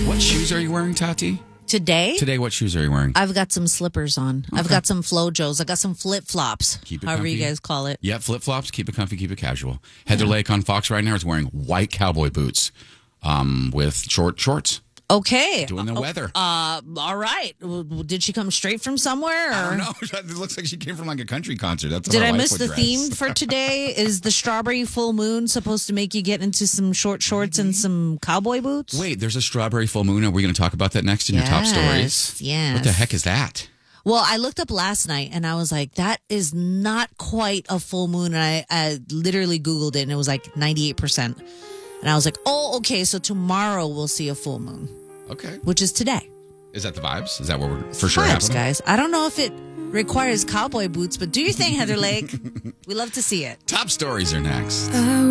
What shoes are you wearing, Tati? Today, What shoes are you wearing? I've got some slippers on. I've got some Flojos. I got some flip-flops, Keep it however comfy. you guys call it. Yeah, flip-flops. Keep it comfy, keep it casual. Heather Lake on Fox right now is wearing white cowboy boots with short shorts. Okay. Doing the weather. All right. Did she come straight from somewhere? Or? I don't know. It looks like she came from like a country concert. That's how Did my I wife miss would the dress. theme for today? Is the strawberry full moon supposed to make you get into some short shorts and some cowboy boots? Wait, there's a strawberry full moon. Are we going to talk about that next in your top stories? Yes. What the heck is that? Well, I looked up last night and I was like, that is not quite a full moon. And I literally Googled it and it was like 98%. And I was like, oh, okay, so tomorrow we'll see a full moon. Okay. Which is today. Is that the vibes? Is that what we're for sure Vibes, happening? guys. I don't know if it requires cowboy boots, but do your thing, Heather Lake. We love to see it. Top stories are next.